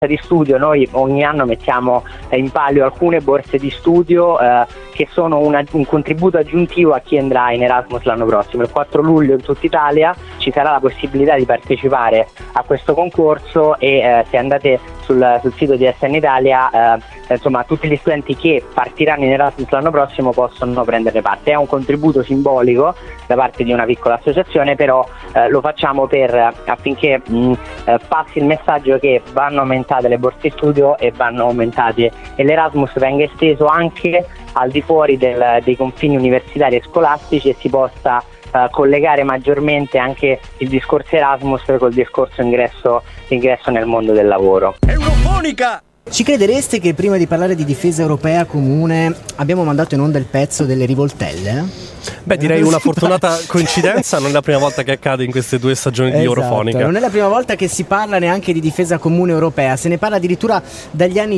di studio noi ogni anno mettiamo in palio alcune borse di studio che sono un contributo aggiuntivo a chi andrà in Erasmus l'anno prossimo. Il 4 luglio in tutta Italia ci sarà la possibilità di partecipare a questo concorso e se andate sul sito di SN Italia insomma tutti gli studenti che partiranno in Erasmus l'anno prossimo possono prenderne parte. È un contributo simbolico da parte di una piccola associazione, però lo facciamo affinché passi il messaggio che vanno aumentate le borse di studio e vanno aumentate e l'Erasmus venga esteso anche al di fuori dei confini universitari e scolastici e si possa collegare maggiormente anche il discorso Erasmus col discorso ingresso nel mondo del lavoro. Eurofonica! Ci credereste che prima di parlare di difesa europea comune abbiamo mandato in onda il pezzo delle rivoltelle? Beh, direi una fortunata coincidenza, non è la prima volta che accade in queste 2 stagioni di Eurofonica. Non è la prima volta che si parla neanche di difesa comune europea, se ne parla addirittura dagli anni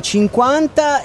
50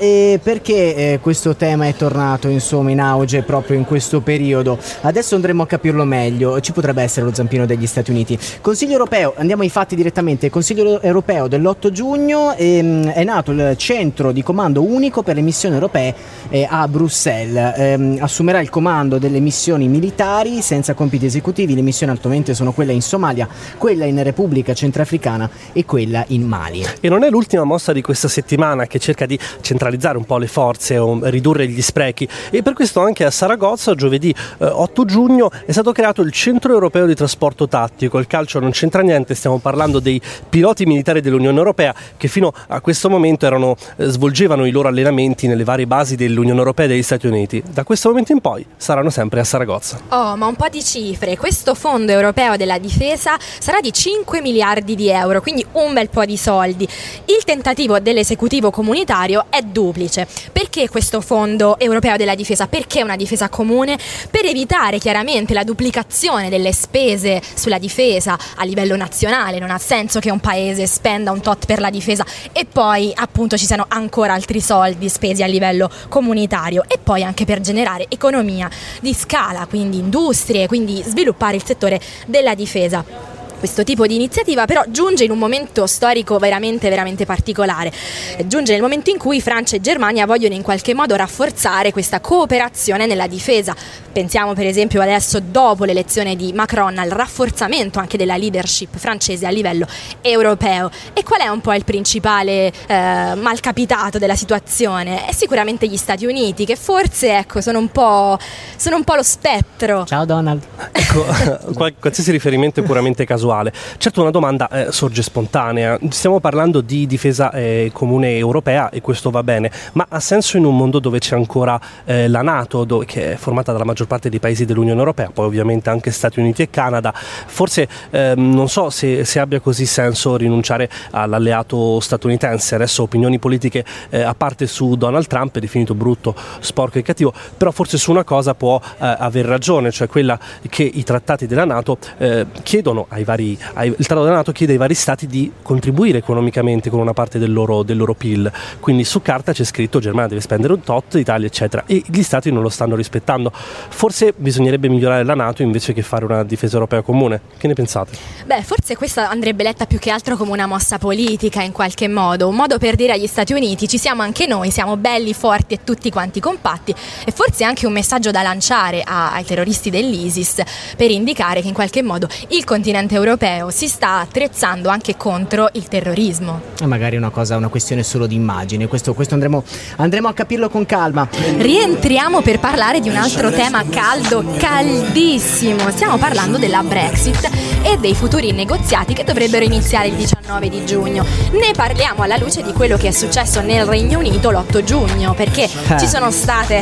perché questo tema è tornato insomma in auge proprio in questo periodo. Adesso andremo a capirlo meglio, ci potrebbe essere lo zampino degli Stati Uniti. Consiglio europeo, andiamo ai fatti direttamente. Consiglio europeo dell'8 giugno è nato il centro di comando unico per le missioni europee a Bruxelles. Assumerà il comando delle missioni militari senza compiti esecutivi. Le missioni attualmente sono quella in Somalia, quella in Repubblica Centrafricana e quella in Mali. E non è l'ultima mossa di questa settimana che cerca di centralizzare un po' le forze o ridurre gli sprechi, e per questo anche a Saragozza giovedì 8 giugno è stato creato il Centro Europeo di Trasporto Tattico. Il calcio non c'entra niente, stiamo parlando dei piloti militari dell'Unione Europea che fino a questo momento svolgevano i loro allenamenti nelle varie basi dell'Unione Europea e degli Stati Uniti. Da questo momento in poi saranno sempre a Saragozza. Oh, ma un po' di cifre. Questo fondo europeo della difesa sarà di 5 miliardi di euro, quindi un bel po' di soldi. Il tentativo dell'esecutivo comunitario è duplice. Perché questo fondo europeo della difesa? Perché una difesa comune? Per evitare chiaramente la duplicazione delle spese sulla difesa a livello nazionale. Non ha senso che un paese spenda un tot per la difesa e poi appunto ci siano ancora altri soldi spesi a livello comunitario, e poi anche per generare economia di scala, quindi industrie, quindi sviluppare il settore della difesa. Questo tipo di iniziativa però giunge in un momento storico veramente particolare. Giunge nel momento in cui Francia e Germania vogliono in qualche modo rafforzare questa cooperazione nella difesa. Pensiamo per esempio adesso, dopo l'elezione di Macron, al rafforzamento anche della leadership francese a livello europeo. E qual è un po' il principale malcapitato della situazione? È sicuramente gli Stati Uniti, che forse sono un po' lo spettro. Ciao Donald. Ecco, qualsiasi riferimento è puramente casuale. Certo, una domanda sorge spontanea. Stiamo parlando di difesa comune europea e questo va bene, ma ha senso in un mondo dove c'è ancora la NATO, che è formata dalla maggior parte dei paesi dell'Unione Europea, poi ovviamente anche Stati Uniti e Canada? Forse non so se abbia così senso rinunciare all'alleato statunitense. Adesso opinioni politiche a parte su Donald Trump, è definito brutto, sporco e cattivo, però forse su una cosa può aver ragione, cioè quella che i trattati della NATO chiedono il Trattato della NATO chiede ai vari stati di contribuire economicamente con una parte del loro PIL, quindi su carta c'è scritto Germania deve spendere un tot, Italia eccetera, e gli stati non lo stanno rispettando. Forse bisognerebbe migliorare la NATO invece che fare una difesa europea comune. Che ne pensate? Beh, forse questa andrebbe letta più che altro come una mossa politica in qualche modo, un modo per dire agli Stati Uniti ci siamo anche noi, siamo belli, forti e tutti quanti compatti, e forse anche un messaggio da lanciare ai terroristi dell'ISIS per indicare che in qualche modo il continente europeo si sta attrezzando anche contro il terrorismo. Magari una questione solo di immagine, questo andremo a capirlo con calma. Rientriamo per parlare di un altro tema caldo, caldissimo. Stiamo parlando della Brexit e dei futuri negoziati che dovrebbero iniziare il 19 di giugno. Ne parliamo alla luce di quello che è successo nel Regno Unito l'8 giugno, perché ci sono state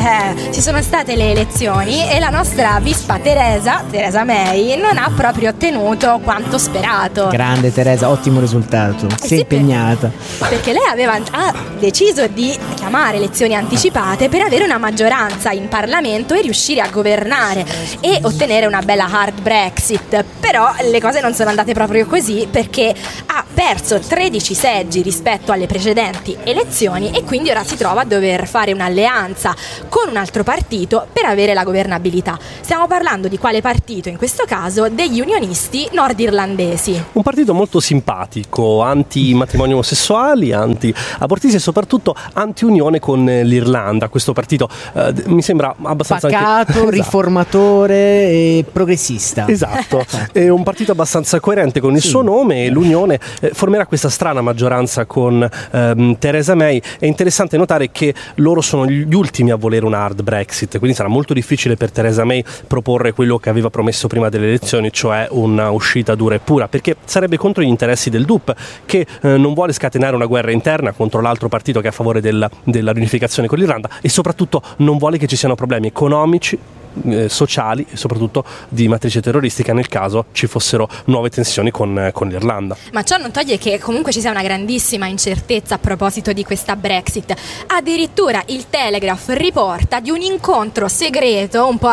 le elezioni e la nostra vispa Theresa May non ha proprio ottenuto quanto sperato. Grande Teresa, ottimo risultato, sei impegnata. Perché lei ha deciso di chiamare elezioni anticipate per avere una maggioranza in Parlamento e riuscire a governare e ottenere una bella hard Brexit. Però le cose non sono andate proprio così, perché ha perso 13 seggi rispetto alle precedenti elezioni e quindi ora si trova a dover fare un'alleanza con un altro partito per avere la governabilità. Stiamo parlando di quale partito? In questo caso degli unionisti nordirlandesi. irlandesi. Un partito molto simpatico, anti-matrimoni omosessuali, anti-abortisti e soprattutto anti-unione con l'Irlanda. Questo partito mi sembra abbastanza pacato, riformatore e progressista. Esatto, è un partito abbastanza coerente con il suo nome, e l'Unione formerà questa strana maggioranza con Theresa May. È interessante notare che loro sono gli ultimi a volere un hard Brexit, quindi sarà molto difficile per Theresa May proporre quello che aveva promesso prima delle elezioni, cioè una uscita dura e pura, perché sarebbe contro gli interessi del DUP, che non vuole scatenare una guerra interna contro l'altro partito che è a favore della riunificazione con l'Irlanda, e soprattutto non vuole che ci siano problemi economici, sociali e soprattutto di matrice terroristica nel caso ci fossero nuove tensioni con l'Irlanda. Ma ciò non toglie che comunque ci sia una grandissima incertezza a proposito di questa Brexit. Addirittura il Telegraph riporta di un incontro segreto, un po'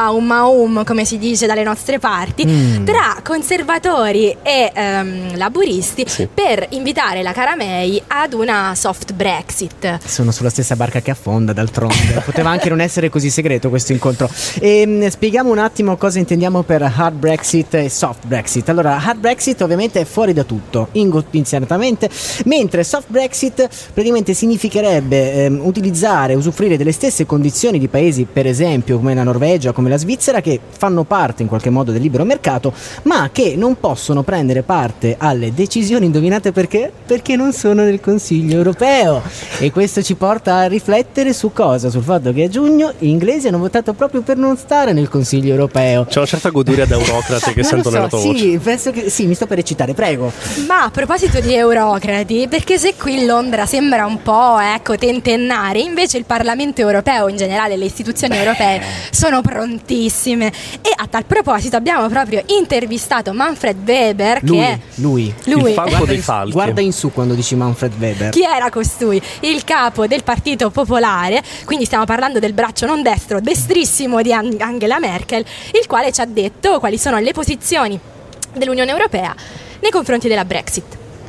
a come si dice dalle nostre parti, tra conservatori e laburisti, per invitare la cara May ad una soft Brexit. Sono sulla stessa barca che affonda, d'altronde. Poteva anche non essere così segreto questo incontro. Spieghiamo un attimo cosa intendiamo per hard Brexit e soft Brexit. Allora, hard Brexit ovviamente è fuori da tutto, incondizionatamente, mentre soft Brexit praticamente significherebbe usufruire delle stesse condizioni di paesi, per esempio come la Norvegia, come la Svizzera, che fanno parte in qualche modo del libero mercato, ma che non possono prendere parte alle decisioni. Indovinate perché? Perché non sono nel Consiglio europeo. E questo ci porta a riflettere su cosa? Sul fatto che a giugno gli inglesi hanno votato proprio per non stare nel Consiglio europeo. C'è una certa goduria da eurocrate che sentono nella tua voce. Sì, penso che sì, mi sto per recitare, prego. Ma a proposito di eurocrati, perché se qui Londra sembra un po' tentennare, invece il Parlamento europeo, in generale le istituzioni europee, sono prontissime. E a tal proposito abbiamo proprio intervistato Manfred Weber, che è lui. Il falco dei falchi. Guarda in su quando dici Manfred Weber. Chi era costui? Il capo del Partito Popolare, quindi stiamo parlando del braccio non destro, destrissimo di Angela Merkel, il quale ci ha detto quali sono le posizioni dell'Unione Europea nei confronti della Brexit.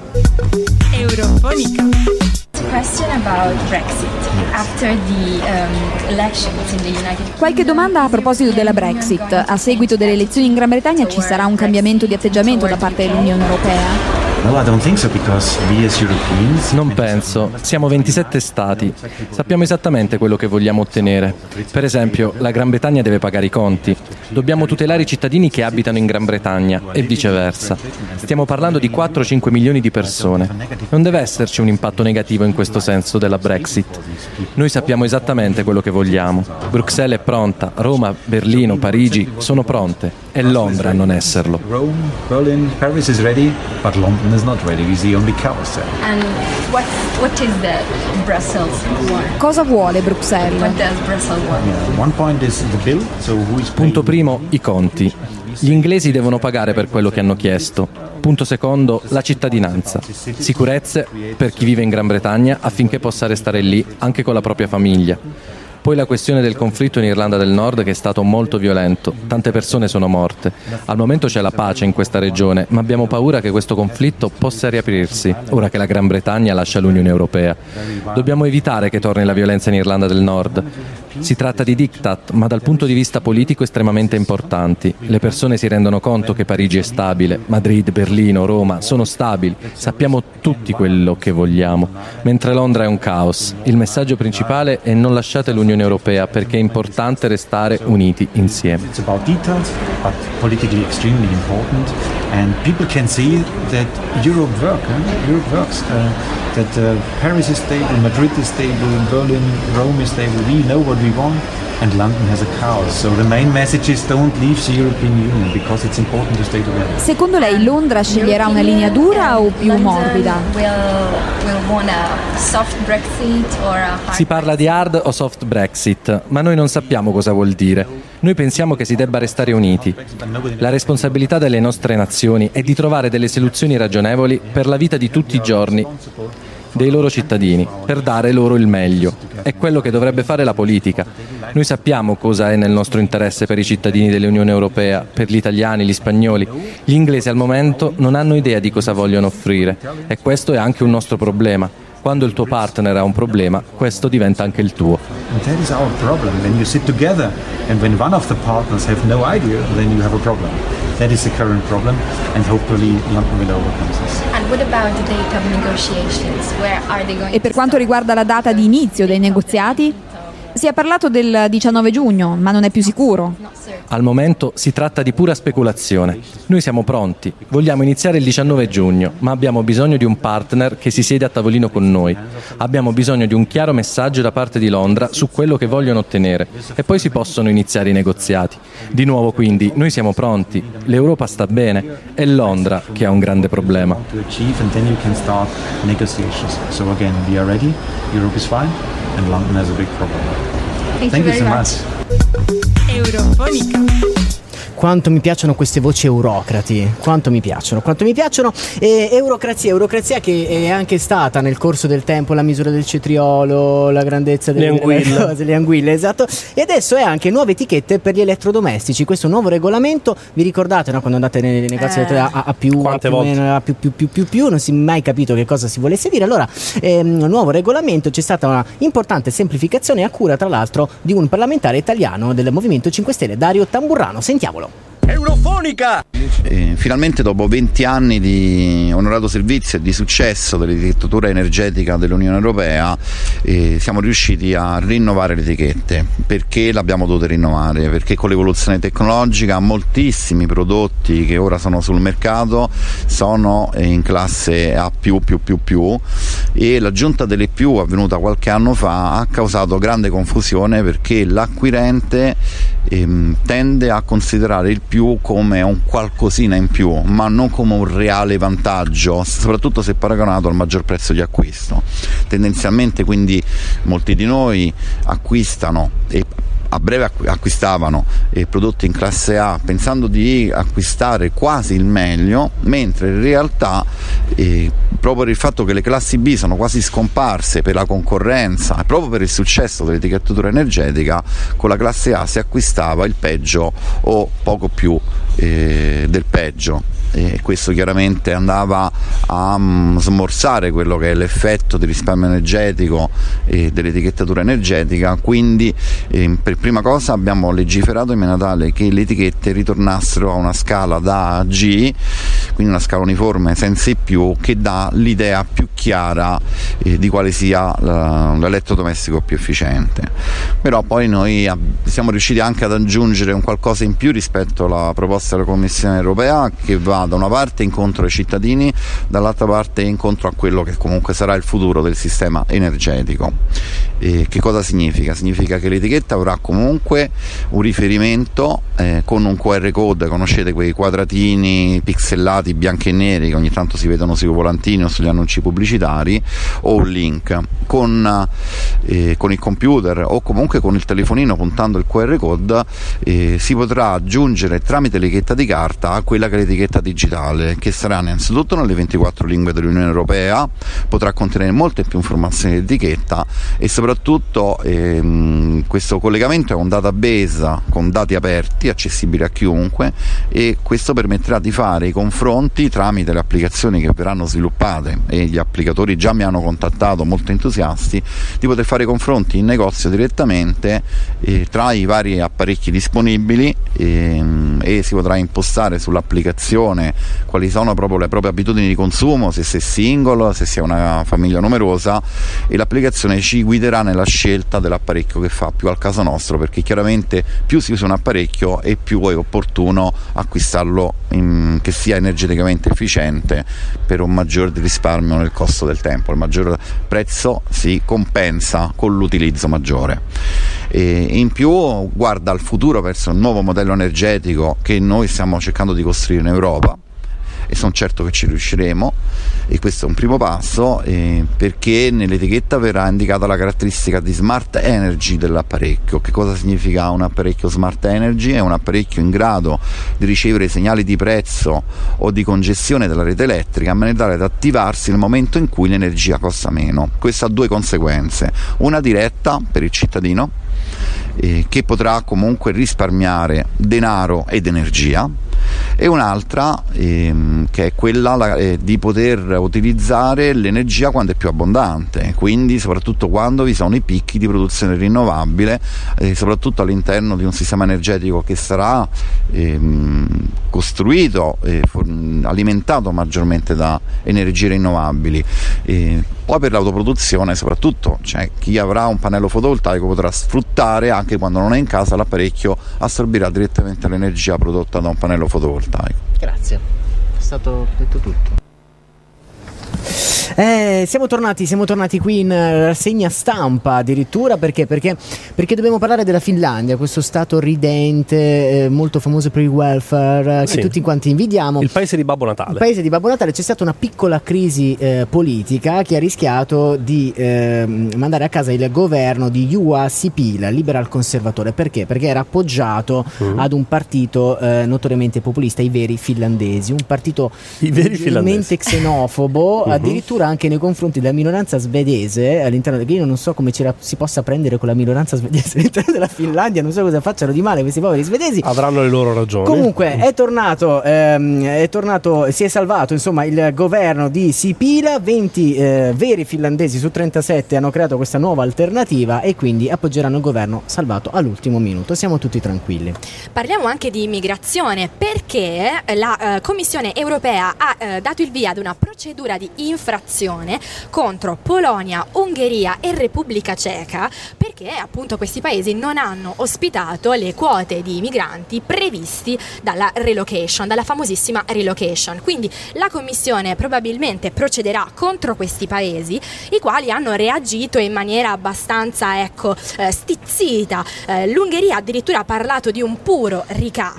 Eurofonica. Question about Brexit after the elections in the United Kingdom. Qualche domanda a proposito della Brexit. A seguito delle elezioni in Gran Bretagna ci sarà un cambiamento di atteggiamento da parte dell'Unione Europea? Non penso. Siamo 27 stati. Sappiamo esattamente quello che vogliamo ottenere. Per esempio, la Gran Bretagna deve pagare i conti. Dobbiamo tutelare i cittadini che abitano in Gran Bretagna e viceversa. Stiamo parlando di 4-5 milioni di persone. Non deve esserci un impatto negativo in questo senso della Brexit. Noi sappiamo esattamente quello che vogliamo. Bruxelles è pronta, Roma, Berlino, Parigi sono pronte. È Londra a non esserlo. Rome, Berlin, Paris is ready, but London is not ready. We see only chaos there. And what is the Brussels want? Cosa vuole Bruxelles? What does Brussels want? Yeah, one point is the bill, so who is Punto primo, i conti. Gli inglesi devono pagare per quello che hanno chiesto. Punto secondo, la cittadinanza. Sicurezze per chi vive in Gran Bretagna affinché possa restare lì anche con la propria famiglia. Poi la questione del conflitto in Irlanda del Nord, che è stato molto violento, tante persone sono morte. Al momento c'è la pace in questa regione, ma abbiamo paura che questo conflitto possa riaprirsi, ora che la Gran Bretagna lascia l'Unione Europea. Dobbiamo evitare che torni la violenza in Irlanda del Nord. Si tratta di diktat, ma dal punto di vista politico estremamente importanti. Le persone si rendono conto che Parigi è stabile, Madrid, Berlino, Roma sono stabili, sappiamo tutti quello che vogliamo, mentre Londra è un caos. Il messaggio principale è: non lasciate l'Unione Europea, perché è importante restare uniti insieme. It's about details, but politically extremely important, and people can see that Europe works. That Paris is stable, Madrid is stable, Berlin, Rome is stable. We know what we want, and London has a chaos. So the main message is don't leave the European Union, because it's important to stay together. Secondo lei Londra sceglierà una linea dura o più morbida? Will want a soft Brexit or a hard. Si parla di hard o soft Brexit, ma noi non sappiamo cosa vuol dire. Noi pensiamo che si debba restare uniti. La responsabilità delle nostre nazioni è di trovare delle soluzioni ragionevoli per la vita di tutti i giorni dei loro cittadini, per dare loro il meglio. È quello che dovrebbe fare la politica. Noi sappiamo cosa è nel nostro interesse per i cittadini dell'Unione Europea, per gli italiani, gli spagnoli. Gli inglesi al momento non hanno idea di cosa vogliono offrire, e questo è anche un nostro problema. Quando il tuo partner ha un problema, questo diventa anche il tuo. And that is our problem. When you sit together and when one of the partners have no idea, then you have a problem. That is the current problem, and hopefully London will overcome this. And what about the date of negotiations? Where are they going E per quanto riguarda la data di inizio dei negoziati? Si è parlato del 19 giugno, ma non è più sicuro. Al momento si tratta di pura speculazione. Noi siamo pronti, vogliamo iniziare il 19 giugno, ma abbiamo bisogno di un partner che si siede a tavolino con noi. Abbiamo bisogno di un chiaro messaggio da parte di Londra su quello che vogliono ottenere e poi si possono iniziare i negoziati. Di nuovo quindi, noi siamo pronti, l'Europa sta bene, è Londra che ha un grande problema. So again, we are ready, Europe is fine, and London has a big problem. Thank you so much. Eurofonica. Quanto mi piacciono queste voci eurocrati, quanto mi piacciono. Eurocrazia che è anche stata nel corso del tempo la misura del cetriolo, la grandezza delle anguille, esatto. E adesso è anche nuove etichette per gli elettrodomestici. Questo nuovo regolamento, vi ricordate, no? Quando andate nei negozi a più, quante più, volte? Meno, a più, non si è mai capito che cosa si volesse dire. Allora, nuovo regolamento, c'è stata una importante semplificazione a cura, tra l'altro, di un parlamentare italiano del Movimento 5 Stelle, Dario Tamburrano. Sentiamolo. Eurofonica! Finalmente dopo 20 anni di onorato servizio e di successo dell'etichettatura energetica dell'Unione Europea siamo riusciti a rinnovare le etichette. Perché l'abbiamo dovuto rinnovare? Perché con l'evoluzione tecnologica moltissimi prodotti che ora sono sul mercato sono in classe A+++, e l'aggiunta delle più avvenuta qualche anno fa ha causato grande confusione, perché l'acquirente tende a considerare il più come un qualcosina in più, ma non come un reale vantaggio, soprattutto se paragonato al maggior prezzo di acquisto. Tendenzialmente quindi molti di noi acquistano e a breve acquistavano prodotti in classe A pensando di acquistare quasi il meglio, mentre in realtà proprio per il fatto che le classi B sono quasi scomparse per la concorrenza e proprio per il successo dell'etichettatura energetica, con la classe A si acquistava il peggio o poco più del peggio. E questo chiaramente andava a smorzare quello che è l'effetto di risparmio energetico dell'etichettatura energetica. Quindi per prima cosa abbiamo legiferato in maniera tale che le etichette ritornassero a una scala da A a G, quindi una scala uniforme senza i più, che dà l'idea più chiara di quale sia l'elettrodomestico più efficiente. Però poi noi siamo riusciti anche ad aggiungere un qualcosa in più rispetto alla proposta della Commissione europea, che va da una parte incontro ai cittadini, dall'altra parte incontro a quello che comunque sarà il futuro del sistema energetico. Che cosa significa? Significa che l'etichetta avrà comunque un riferimento con un QR code, conoscete quei quadratini pixellati bianchi e neri che ogni tanto si vedono sui volantini o sugli annunci pubblicitari, o un link con il computer o comunque con il telefonino, puntando il QR code si potrà aggiungere tramite l'etichetta di carta a quella che è l'etichetta digitale, che sarà innanzitutto nelle 24 lingue dell'Unione Europea, potrà contenere molte più informazioni di etichetta e soprattutto questo collegamento è un database con dati aperti accessibili a chiunque, e questo permetterà di fare i confronti tramite le applicazioni che verranno sviluppate, e gli applicatori già mi hanno contattato molto entusiasti, di poter fare i confronti in negozio direttamente tra i vari apparecchi disponibili e si potrà impostare sull'applicazione quali sono proprio le proprie abitudini di consumo, se si è single, se si è una famiglia numerosa, e l'applicazione ci guiderà nella scelta dell'apparecchio che fa più al caso nostro, perché chiaramente più si usa un apparecchio e più è opportuno acquistarlo che sia energeticamente efficiente, per un maggior risparmio nel costo del tempo. Il maggior prezzo si compensa con l'utilizzo maggiore. E in più guarda al futuro, verso il nuovo modello energetico che noi stiamo cercando di costruire in Europa, e sono certo che ci riusciremo, e questo è un primo passo, perché nell'etichetta verrà indicata la caratteristica di smart energy dell'apparecchio. Che cosa significa un apparecchio smart energy? È un apparecchio in grado di ricevere segnali di prezzo o di congestione della rete elettrica in maniera tale da attivarsi nel momento in cui l'energia costa meno. Questo ha due conseguenze: una diretta per il cittadino, che potrà comunque risparmiare denaro ed energia, e un'altra che è quella di poter utilizzare l'energia quando è più abbondante, quindi soprattutto quando vi sono i picchi di produzione rinnovabile, soprattutto all'interno di un sistema energetico che sarà costruito e alimentato maggiormente da energie rinnovabili. Poi per l'autoproduzione soprattutto, cioè chi avrà un pannello fotovoltaico potrà sfruttare, anche quando non è in casa, l'apparecchio assorbirà direttamente l'energia prodotta da un pannello fotovoltaico. Grazie, è stato detto tutto. Siamo tornati qui in rassegna stampa addirittura perché dobbiamo parlare della Finlandia, questo stato ridente, molto famoso per il welfare, che tutti quanti invidiamo. Il paese di Babbo Natale. Il paese di Babbo Natale. C'è stata una piccola crisi politica che ha rischiato di mandare a casa il governo di Juha Sipilä, liberal conservatore. Perché? Perché era appoggiato ad un partito notoriamente populista, i veri finlandesi, un partito leggermente xenofobo, addirittura anche nei confronti della minoranza svedese all'interno del... Io non so come si possa prendere con la minoranza svedese all'interno della Finlandia, non so cosa facciano di male questi poveri svedesi. Avranno le loro ragioni. Comunque è tornato, si è salvato insomma il governo di Sipilä. 20 veri finlandesi su 37 hanno creato questa nuova alternativa e quindi appoggeranno il governo salvato all'ultimo minuto. Siamo tutti tranquilli. Parliamo anche di immigrazione, perché la Commissione europea ha dato il via ad una procedura di infrazione contro Polonia, Ungheria e Repubblica Ceca, perché appunto questi paesi non hanno ospitato le quote di migranti previsti dalla relocation, dalla famosissima relocation. Quindi la Commissione probabilmente procederà contro questi paesi, i quali hanno reagito in maniera abbastanza stizzita. L'Ungheria addirittura ha parlato di un puro ricatto,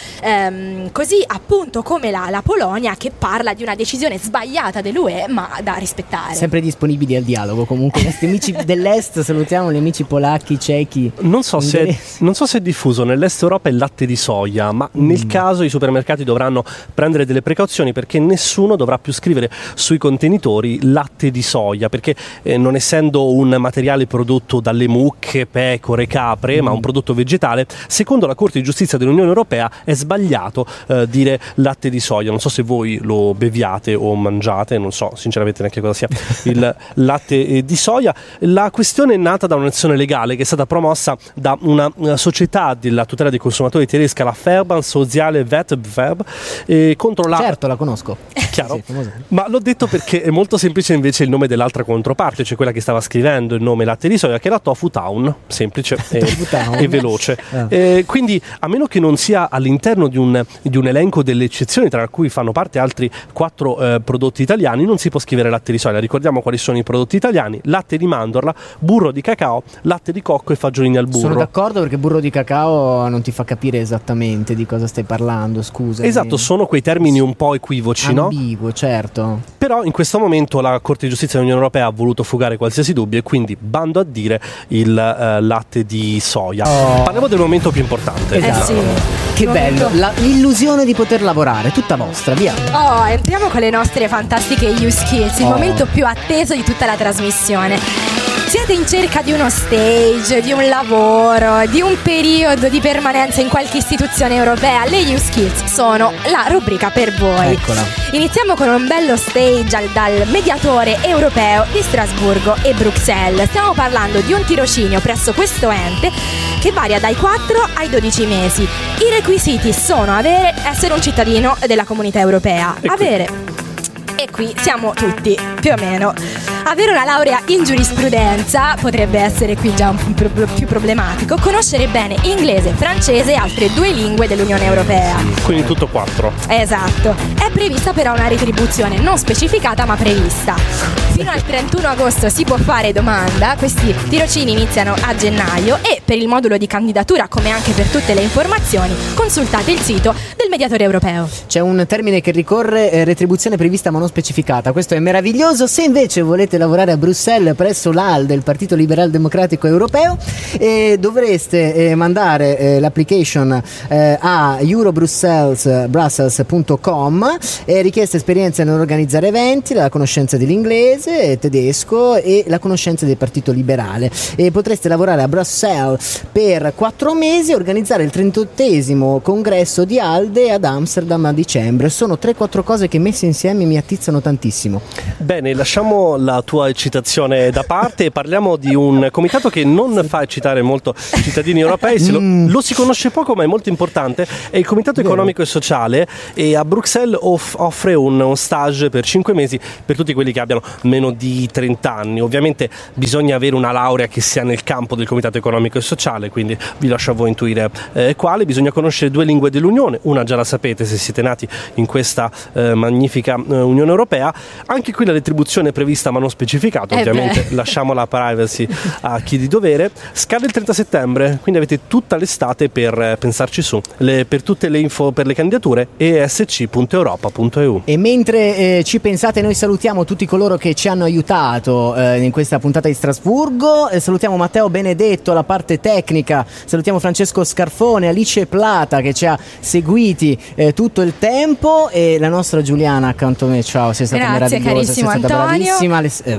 così appunto come la Polonia, che parla di una decisione sbagliata dell'UE ma da rispettare. Sempre disponibili al dialogo comunque i nostri amici dell'est, salutiamo gli amici polacchi, cechi. Non so se è diffuso nell'est Europa il latte di soia, ma nel caso i supermercati dovranno prendere delle precauzioni, perché nessuno dovrà più scrivere sui contenitori latte di soia, perché non essendo un materiale prodotto dalle mucche, pecore, capre, ma un prodotto vegetale, secondo la Corte di Giustizia dell'Unione Europea è sbagliato dire latte di soia. Non so se voi lo beviate o mangiate, non so sinceramente neanche cosa sia il latte di soia. La questione è nata da un'azione legale che è stata promossa da una società della tutela dei consumatori tedesca, la Verband Soziale Wettbewerb, contro la... Certo, la conosco. Chiaro? Sì, ma l'ho detto perché è molto semplice invece il nome dell'altra controparte, cioè quella che stava scrivendo il nome latte di soia, che è la Tofu Town, semplice e veloce. Quindi a meno che non sia all'interno di un elenco delle eccezioni, tra cui fanno parte altri 4 prodotti italiani, non si può scrivere latte di soia. Ricordiamo quali sono i prodotti italiani: latte di mandorla, burro di cacao, latte di cocco e fagiolini al burro. Sono d'accordo, perché burro di cacao non ti fa capire esattamente di cosa stai parlando, scusa. Esatto, sono quei termini un po' equivoci, no? Ambiguo, certo. Però in questo momento la Corte di Giustizia dell'Unione Europea ha voluto fugare qualsiasi dubbio e quindi bando a dire il latte di soia. Parliamo del momento più importante. Esatto. Sì. Che bello, l'illusione di poter lavorare, tutta vostra, via. Entriamo con le nostre fantastiche U-Skills, il momento più atteso di tutta la trasmissione. Siete in cerca di uno stage, di un lavoro, di un periodo di permanenza in qualche istituzione europea? Le U-Skills sono la rubrica per voi. Eccola. Iniziamo con un bello stage dal mediatore europeo di Strasburgo e Bruxelles. Stiamo parlando di un tirocinio presso questo ente che varia dai 4 ai 12 mesi. I requisiti sono essere un cittadino della comunità europea, e qui siamo tutti, più o meno. Avere una laurea in giurisprudenza potrebbe essere qui già più problematico. Conoscere bene inglese, francese e altre 2 lingue dell'Unione Europea. Quindi tutto 4. Esatto. È prevista però una retribuzione non specificata ma prevista. Fino al 31 agosto si può fare domanda. Questi tirocini iniziano a gennaio e per il modulo di candidatura, come anche per tutte le informazioni, consultate il sito del mediatore europeo. C'è un termine che ricorre, retribuzione prevista ma non specificata. Questo è meraviglioso. Se invece volete dovete lavorare a Bruxelles presso l'ALDE, il Partito Liberal Democratico Europeo, e dovreste mandare l'application a eurobrussels.com. Richiesta esperienza nell'organizzare eventi, la conoscenza dell'inglese, tedesco e la conoscenza del Partito Liberale, e potreste lavorare a Bruxelles per 4 mesi e organizzare il 38esimo congresso di ALDE ad Amsterdam a dicembre. Sono 3-4 cose che messe insieme mi attizzano tantissimo. Bene, lasciamo la tua eccitazione da parte e parliamo di un comitato che non fa eccitare molto i cittadini europei, lo si conosce poco ma è molto importante, è il Comitato Economico e Sociale, e a Bruxelles offre un stage per 5 mesi per tutti quelli che abbiano meno di 30 anni. Ovviamente bisogna avere una laurea che sia nel campo del Comitato Economico e Sociale, quindi vi lascio a voi intuire quale. Bisogna conoscere 2 lingue dell'Unione, una già la sapete se siete nati in questa magnifica Unione Europea. Anche qui la retribuzione è prevista ma non specificata, ovviamente lasciamo la privacy a chi di dovere. Scade il 30 settembre, quindi avete tutta l'estate per pensarci su. Per tutte le info per le candidature esc.europa.eu. E mentre ci pensate, noi salutiamo tutti coloro che ci hanno aiutato in questa puntata di Strasburgo. Salutiamo Matteo Benedetto alla parte tecnica, salutiamo Francesco Scarfone, Alice Plata che ci ha seguiti tutto il tempo, e la nostra Giuliana accanto a me. Ciao, sei stata meravigliosa, sei stata bravissima.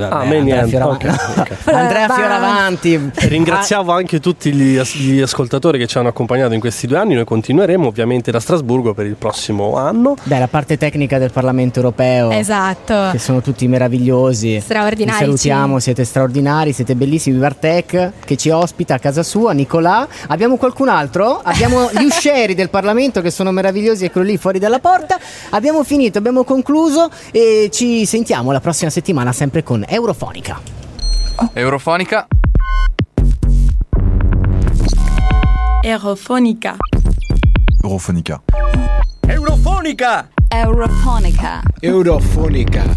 Andrea Fioravanti. Ringraziamo anche tutti gli ascoltatori che ci hanno accompagnato in questi 2 anni. Noi continueremo ovviamente da Strasburgo per il prossimo anno. La parte tecnica del Parlamento Europeo, esatto, che sono tutti meravigliosi, straordinari. Vi salutiamo, siete straordinari, siete bellissimi. Bartek che ci ospita a casa sua, Nicolà. Abbiamo qualcun altro? Abbiamo gli uscieri del Parlamento che sono meravigliosi, eccolo lì fuori dalla porta. Abbiamo finito, abbiamo concluso e ci sentiamo la prossima settimana sempre con Eurofonica. Eurofonica. Eurofonica. Eurofonica. Eurofonica. Eurofonica. Eurofonica.